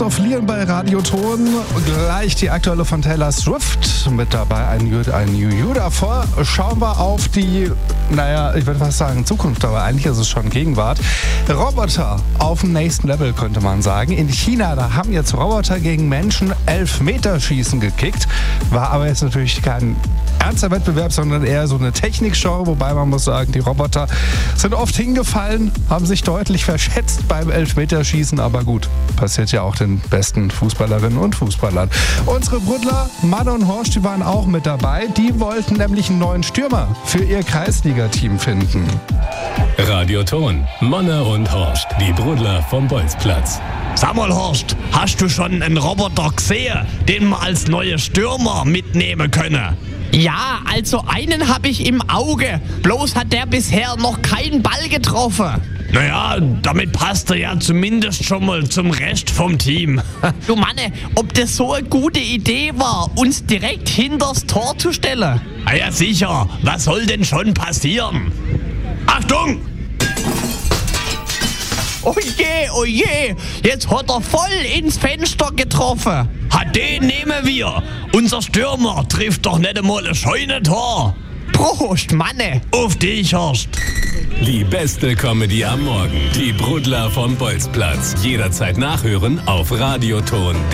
Verlieren bei Radioton. Gleich die aktuelle von Taylor Swift. Mit dabei ein New You. Davor schauen wir auf die, ich würde fast sagen Zukunft, aber eigentlich ist es schon Gegenwart. Roboter auf dem nächsten Level, könnte man sagen. In China, da haben jetzt Roboter gegen Menschen Elfmeterschießen gekickt. War aber jetzt natürlich kein ernster Wettbewerb, sondern eher so eine Technikshow. Wobei man muss sagen, die Roboter sind oft hingefallen, haben sich deutlich verschätzt beim Elfmeterschießen. Aber gut, passiert ja auch den besten Fußballerinnen und Fußballern. Unsere Brudler, Manne und Horst, die waren auch mit dabei. Die wollten nämlich einen neuen Stürmer für ihr Kreisliga-Team finden. Radioton, Manne und Horst, die Brudler vom Bolzplatz. Sag mal, Horst, hast du schon einen Roboter gesehen, den wir als neue Stürmer mitnehmen können? Ja, also einen habe ich im Auge. Bloß hat der bisher noch keinen Ball getroffen. Naja, damit passt er ja zumindest schon mal zum Rest vom Team. Du Manne, ob das so eine gute Idee war, uns direkt hinters Tor zu stellen? Ah ja, sicher. Was soll denn schon passieren? Achtung! Oh je, jetzt hat er voll ins Fenster getroffen. Den nehmen wir. Unser Stürmer trifft doch nicht einmal ein Scheunentor. Prost, Manne. Auf dich, Horst. Die beste Comedy am Morgen. Die Brudler vom Bolzplatz. Jederzeit nachhören auf Radioton.